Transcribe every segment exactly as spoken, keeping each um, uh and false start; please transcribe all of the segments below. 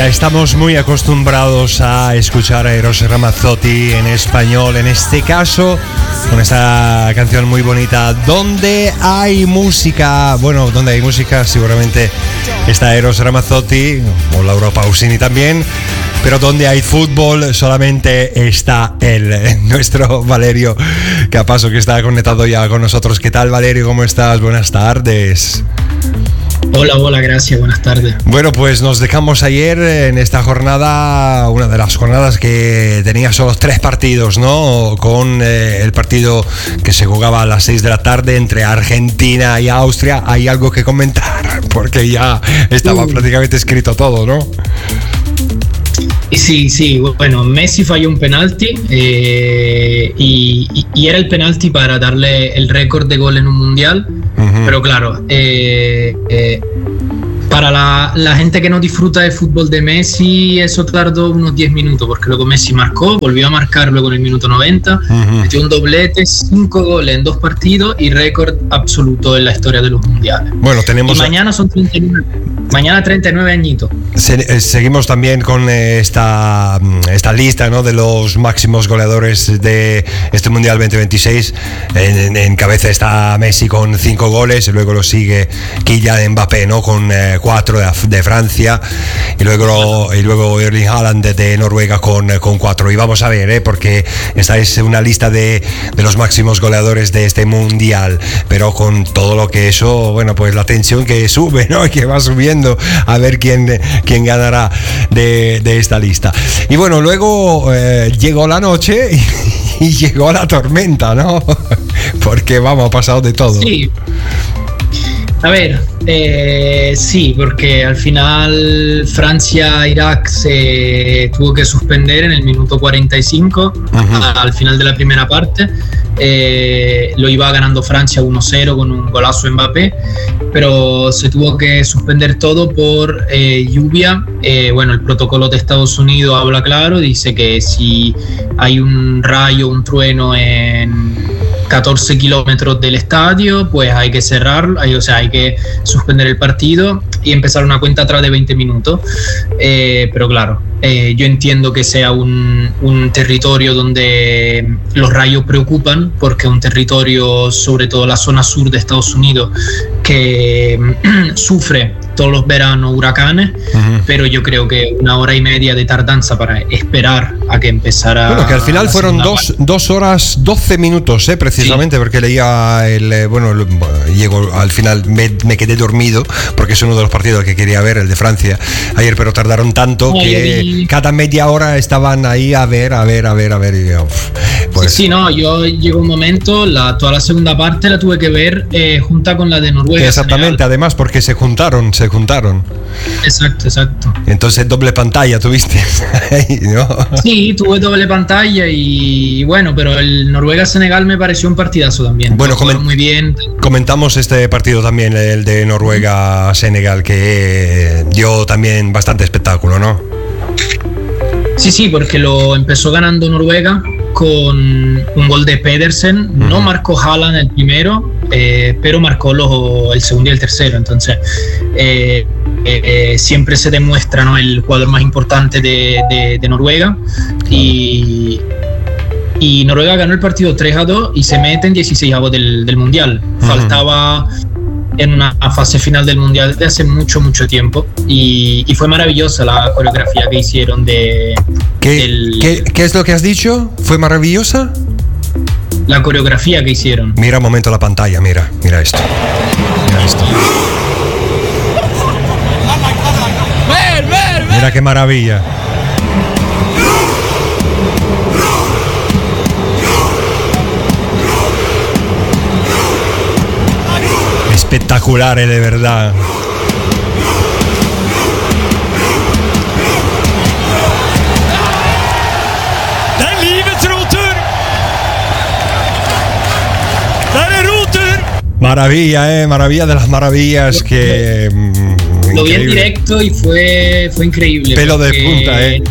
Ya estamos muy acostumbrados a escuchar a Eros Ramazzotti en español, en este caso con esta canción muy bonita, Donde hay música. Bueno, donde hay música seguramente está Eros Ramazzotti o Laura Pausini también, pero donde hay fútbol solamente está él, nuestro Valerio Capasso, que está conectado ya con nosotros. ¿Qué tal, Valerio? ¿Cómo estás? Buenas tardes. Hola, hola, gracias, buenas tardes. Bueno, pues nos dejamos ayer en esta jornada, una de las jornadas que tenía solo tres partidos, ¿no? Con eh, el partido que se jugaba a las seis de la tarde entre Argentina y Austria. ¿Hay algo que comentar? Porque ya estaba uh. prácticamente escrito todo, ¿no? Sí, sí, bueno, Messi falló un penalti eh, y, y, y era el penalti para darle el récord de gol en un mundial, uh-huh. Pero claro, eh, eh, para la, la gente que no disfruta del fútbol de Messi, eso tardó unos diez minutos, porque luego Messi marcó, volvió a marcar luego en el minuto noventa, uh-huh. Metió un doblete, cinco goles en dos partidos y récord absoluto en la historia de los mundiales. Bueno, tenemos... Y mañana son treinta y nueve, mañana treinta y nueve añitos. Se, seguimos también con esta, esta lista, ¿no?, de los máximos goleadores de este Mundial veinte veintiséis. En, en cabeza está Messi con cinco goles, y luego lo sigue Kylian Mbappé, ¿no?, con eh, cuatro de, de Francia, y luego, y luego Erling Haaland de, de Noruega con, con cuatro. Y vamos a ver, ¿eh?, porque esta es una lista de, de los máximos goleadores de este Mundial, pero con todo lo que eso, bueno, pues la tensión que sube, ¿no?, y que va subiendo a ver quién... quién ganará de, de esta lista. Y bueno, luego eh, llegó la noche y, y llegó la tormenta, ¿no? Porque vamos, ha pasado de todo. Sí. A ver, eh, sí, porque al final Francia-Irak se tuvo que suspender en el minuto cuarenta y cinco, uh-huh. al final de la primera parte. Eh, lo iba ganando Francia uno cero con un golazo Mbappé, pero se tuvo que suspender todo por eh, lluvia. Eh, bueno, el protocolo de Estados Unidos habla claro, dice que si hay un rayo, un trueno en catorce kilómetros del estadio, pues hay que cerrarlo, o sea, hay que suspender el partido y empezar una cuenta atrás de veinte minutos. Eh, pero claro, eh, yo entiendo que sea un, un territorio donde los rayos preocupan, porque es un territorio, sobre todo la zona sur de Estados Unidos, que sufre todos los veranos huracanes, uh-huh. Pero yo creo que una hora y media de tardanza para esperar a que empezara. Bueno, que al final fueron dos, dos horas doce minutos, ¿eh? Precisamente, sí. Porque leía el, bueno, el, llego al final, me, me quedé dormido, porque es uno de los partidos que quería ver, el de Francia ayer, pero tardaron tanto Ay, que y... cada media hora estaban ahí a ver, a ver, a ver, a ver. Y, uf, pues... Sí, sí, no, yo llegó un momento, la, toda la segunda parte la tuve que ver eh, junta con la de Noruega. Exactamente, Senegal. Además, porque se juntaron, se juntaron. Exacto, exacto. Entonces doble pantalla tuviste, ¿no? Sí, tuve doble pantalla y bueno, pero el Noruega-Senegal me pareció un partidazo también. Bueno, coment- muy bien. Comentamos este partido también, el de Noruega-Senegal, que dio también bastante espectáculo, ¿no? Sí, sí, porque lo empezó ganando Noruega con un gol de Pedersen. Uh-huh. No marcó Haaland el primero, eh, pero marcó los, el segundo y el tercero. Entonces, eh, eh, siempre se demuestra, ¿no?, el jugador más importante de, de, de Noruega. Y, y Noruega ganó el partido tres a dos y se mete en dieciseisavos del, del Mundial. Uh-huh. Faltaba en una fase final del Mundial de hace mucho, mucho tiempo. Y, y fue maravillosa la coreografía que hicieron de... ¿Qué, del, ¿qué, ¿Qué es lo que has dicho? ¿Fue maravillosa? La coreografía que hicieron. Mira un momento la pantalla, mira, mira esto. Mira esto. Mira qué maravilla. Espectacular, de verdad. Maravilla, eh, maravilla de las maravillas que... Lo vi en directo y fue, fue increíble. Pelo de punta, eh.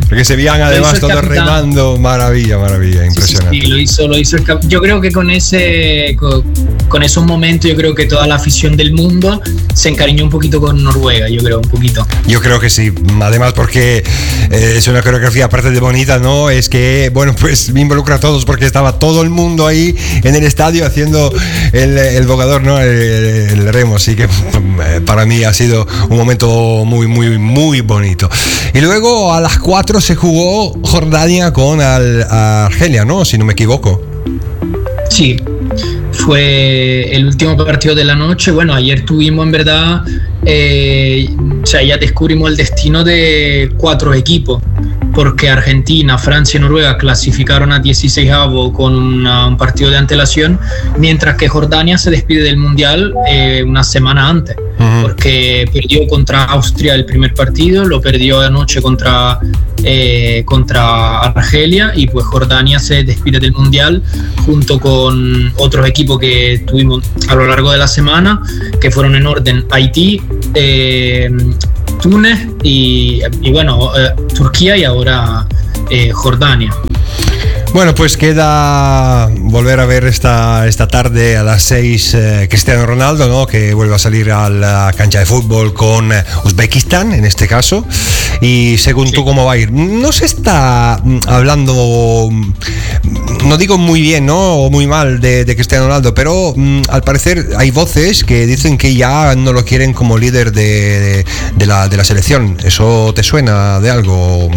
porque se veían además todos remando, maravilla, maravilla, impresionante. Sí, sí, sí, lo hizo, lo hizo el cap- yo creo que con ese con, con esos momentos yo creo que toda la afición del mundo se encariñó un poquito con Noruega, yo creo, un poquito. Yo creo que sí, además porque eh, es una coreografía aparte de bonita, ¿no? Es que, bueno, pues involucra a todos porque estaba todo el mundo ahí en el estadio haciendo el, el bogador, ¿no? El, el remo, así que para mí ha sido un momento muy, muy, muy bonito. Y luego a las cuatro se jugó Jordania con al, Argelia, ¿no? Si no me equivoco. Sí, fue el último partido de la noche. Bueno, ayer tuvimos en verdad, eh, o sea, ya descubrimos el destino de cuatro equipos, porque Argentina, Francia y Noruega clasificaron a dieciseisavo con una, un partido de antelación, mientras que Jordania se despide del Mundial eh, una semana antes, uh-huh. porque perdió contra Austria el primer partido, lo perdió anoche contra, eh, contra Argelia, y pues Jordania se despide del Mundial junto con otros equipos que tuvimos a lo largo de la semana, que fueron en orden Haití, eh, Túnez y, y bueno, eh, Turquía y ahora eh, Jordania. Bueno, pues queda volver a ver esta, esta tarde a las seis eh, Cristiano Ronaldo, ¿no? Que vuelve a salir a la cancha de fútbol con eh, Uzbekistán, en este caso. Y según sí. tú, ¿cómo va a ir? No se está hablando, no digo muy bien, ¿no? O muy mal de, de Cristiano Ronaldo, pero mm, al parecer hay voces que dicen que ya no lo quieren como líder de, de, de, la, de la selección. ¿Eso te suena de algo?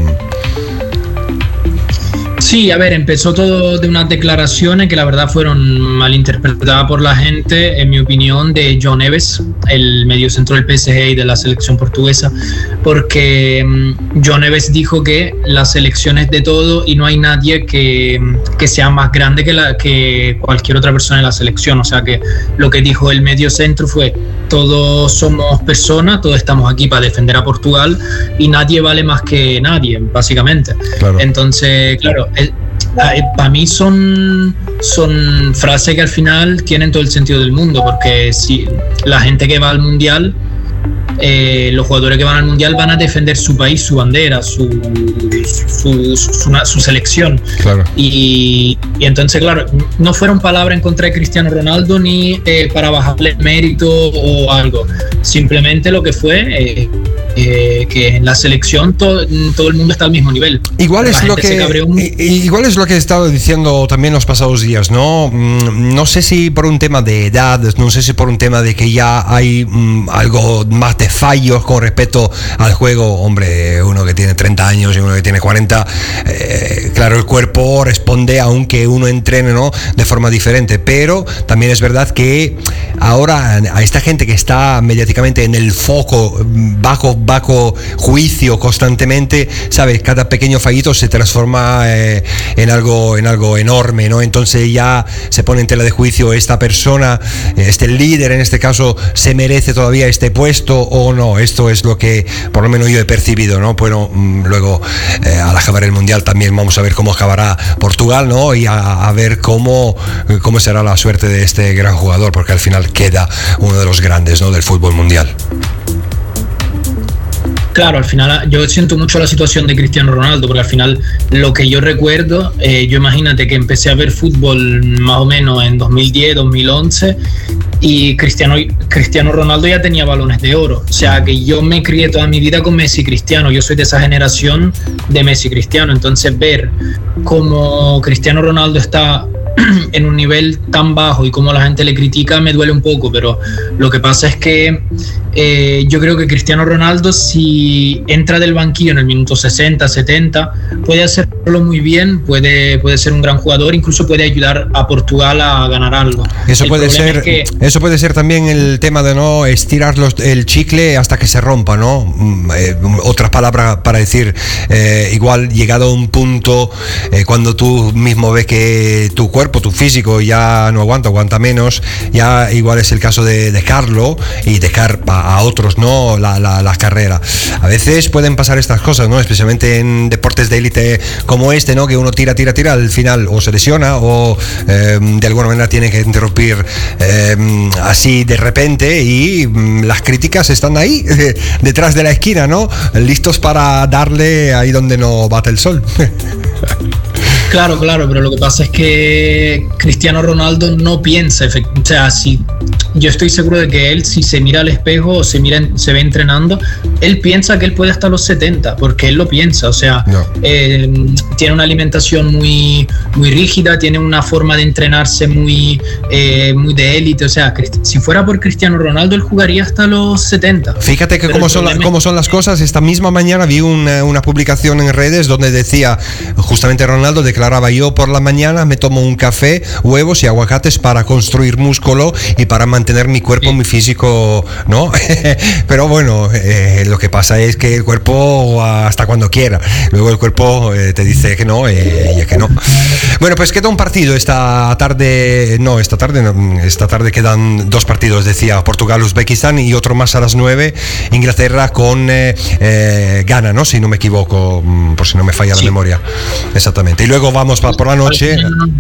Sí, a ver, empezó todo de unas declaraciones que la verdad fueron malinterpretadas por la gente, en mi opinión, de John Neves, el mediocentro del P S G y de la selección portuguesa, porque John Neves dijo que la selección es de todo y no hay nadie que, que sea más grande que, la, que cualquier otra persona en la selección. O sea que lo que dijo el mediocentro fue: todos somos personas, todos estamos aquí para defender a Portugal y nadie vale más que nadie, básicamente. Claro. Entonces, claro, para mí son, son frases que al final tienen todo el sentido del mundo, porque si la gente que va al Mundial, eh, los jugadores que van al Mundial van a defender su país, su bandera, su, su, su, su, su selección. Claro. Y, y entonces, claro, no fueron palabras en contra de Cristiano Ronaldo ni eh, para bajarle mérito o algo. Simplemente lo que fue eh, eh, que en la selección to, todo el mundo está al mismo nivel. Igual es, lo que, igual es lo que he estado diciendo también los pasados días, ¿no? No sé si por un tema de edad, no sé si por un tema de que ya hay um, algo más de fallos con respecto al juego. Hombre, uno que tiene treinta años y uno que tiene cuarenta, eh, claro, el cuerpo responde aunque uno entrene, ¿no? De forma diferente, pero también es verdad que ahora a esta gente que está mediáticamente en el foco, bajo, bajo juicio constantemente, ¿sabes? Cada pequeño fallito se transforma eh, en algo, en algo enorme, ¿no? Entonces ya se pone en tela de juicio: esta persona, este líder en este caso, ¿se merece todavía este puesto o no? Esto es lo que por lo menos yo he percibido, ¿no? Bueno, luego eh, al acabar el Mundial también vamos a ver cómo acabará Portugal, ¿no? Y a, a ver cómo, cómo será la suerte de este gran jugador, porque al final queda uno de los grandes, ¿no? Del fútbol mundial. Claro, al final yo siento mucho la situación de Cristiano Ronaldo, porque al final lo que yo recuerdo, eh, yo imagínate que empecé a ver fútbol más o menos en dos mil diez, dos mil once, y Cristiano, Cristiano Ronaldo ya tenía balones de oro. O sea que yo me crié toda mi vida con Messi y Cristiano, yo soy de esa generación de Messi y Cristiano. Entonces ver cómo Cristiano Ronaldo está en un nivel tan bajo y como la gente le critica me duele un poco, pero lo que pasa es que eh, yo creo que Cristiano Ronaldo, si entra del banquillo en el minuto sesenta, setenta, puede hacerlo muy bien, puede, puede ser un gran jugador, incluso puede ayudar a Portugal a ganar algo. Eso puede ser, es que, eso puede ser también el tema de no estirar los, el chicle hasta que se rompa, ¿no? Eh, otras palabras para decir, eh, igual llegado a un punto, eh, cuando tú mismo ves que tu cuerpo cuerpo, tu físico ya no aguanta, aguanta menos, ya igual es el caso de dejarlo y dejar a, a otros, ¿no? La, la, la carrera. A veces pueden pasar estas cosas, ¿no? Especialmente en deportes de élite como este, ¿no? Que uno tira, tira, tira, al final o se lesiona o eh, de alguna manera tiene que interrumpir eh, así de repente, y mm, las críticas están ahí, detrás de la esquina, ¿no? Listos para darle ahí donde no bate el sol. Claro, claro, pero lo que pasa es que Cristiano Ronaldo no piensa, o sea, si yo estoy seguro de que él, si se mira al espejo o se mira, se ve entrenando, él piensa que él puede hasta los setenta, porque él lo piensa, o sea, no. eh, tiene una alimentación muy, muy rígida, tiene una forma de entrenarse muy, eh, muy de élite, o sea, si fuera por Cristiano Ronaldo, él jugaría hasta los setenta. Fíjate que cómo son, la, cómo son las cosas. Esta misma mañana vi una, una publicación en redes donde decía, justamente Ronaldo declaraba: yo por la mañana me tomo un café, huevos y aguacates para construir músculo y para mantener mi cuerpo, sí. mi físico, ¿no? Pero bueno, eh, lo que pasa es que el cuerpo hasta cuando quiera, luego el cuerpo eh, te dice que no, eh, y que no. Bueno, pues queda un partido esta tarde, no, esta tarde no, esta tarde quedan dos partidos, decía, Portugal-Uzbekistán y otro más a las nueve, Inglaterra con eh, eh, Ghana, ¿no? Si no me equivoco, por si no me falla sí. la memoria. Exactamente. Y luego vamos para por la noche.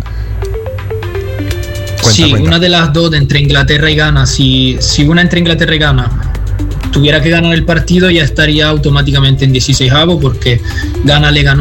Cuenta, sí, cuenta. Una de las dos, entre Inglaterra y Ghana. Si, si una entre Inglaterra y Ghana tuviera que ganar el partido, ya estaría automáticamente en dieciseisavo, porque Ghana le ganó